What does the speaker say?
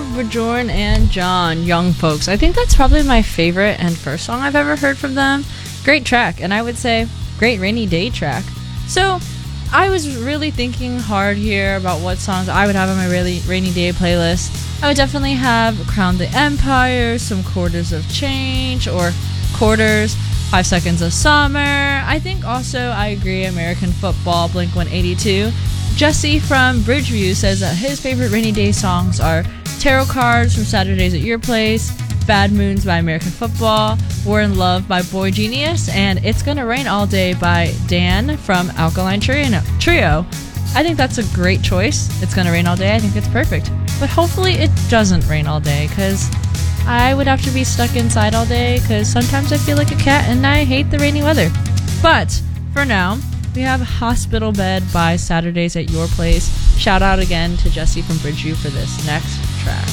Bjorn and John, Young Folks. I think that's probably my favorite and first song I've ever heard from them. Great track, and I would say great rainy day track. So I was really thinking hard here about what songs I would have on my rainy day playlist. I would definitely have Crown the Empire, some Quarters of Change, or Quarters, 5 Seconds of Summer. I think also, I agree, American Football, Blink-182. Jesse from Bridgeview says that his favorite rainy day songs are Tarot Cards from Saturdays at Your Place, Bad Moons by American Football, War in Love by Boy Genius, and It's Gonna Rain All Day by Dan from Alkaline Trio. I think that's a great choice. It's Gonna Rain All Day. I think it's perfect. But hopefully it doesn't rain all day, because I would have to be stuck inside all day, because sometimes I feel like a cat and I hate the rainy weather. But for now, we have Hospital Bed by Saturdays at Your Place. Shout out again to Jesse from Bridgeview for this next track.